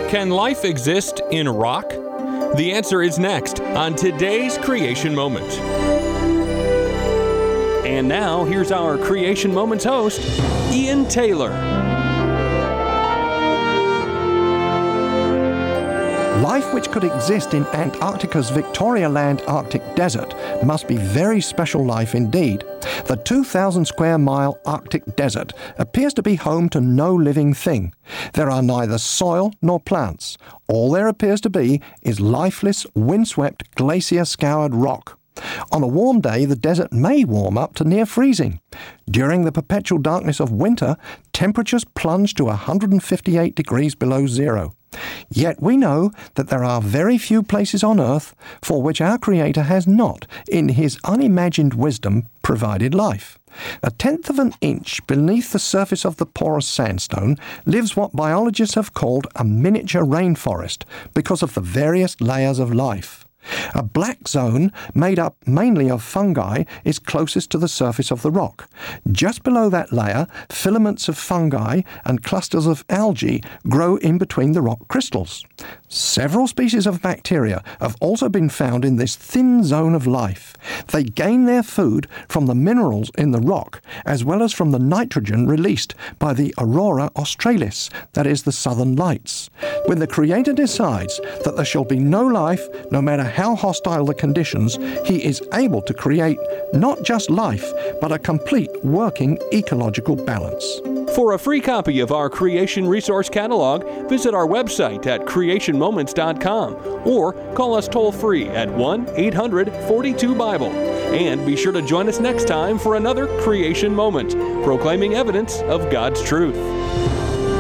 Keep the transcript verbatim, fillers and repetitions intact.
Can life exist in rock? The answer is next on today's Creation Moment. And now, here's our Creation Moments host, Ian Taylor. Life which could exist in Antarctica's Victoria Land Arctic Desert must be very special life indeed. The two thousand square mile Arctic desert appears to be home to no living thing. There are neither soil nor plants. All there appears to be is lifeless, windswept, glacier-scoured rock. On a warm day, the desert may warm up to near freezing. During the perpetual darkness of winter, temperatures plunge to one hundred fifty-eight degrees below zero. Yet we know that there are very few places on earth for which our Creator has not, in His unimagined wisdom, provided life. A tenth of an inch beneath the surface of the porous sandstone lives what biologists have called a miniature rainforest because of the various layers of life. A black zone, made up mainly of fungi, is closest to the surface of the rock. Just below that layer, filaments of fungi and clusters of algae grow in between the rock crystals. Several species of bacteria have also been found in this thin zone of life. They gain their food from the minerals in the rock, as well as from the nitrogen released by the aurora australis, that is, the southern lights. When the Creator decides that there shall be no life, no matter how hostile the conditions, He is able to create not just life, but a complete working ecological balance. For a free copy of our Creation Resource Catalog, visit our website at creation moments dot com or call us toll-free at one eight hundred forty-two Bible. And be sure to join us next time for another Creation Moment, proclaiming evidence of God's truth.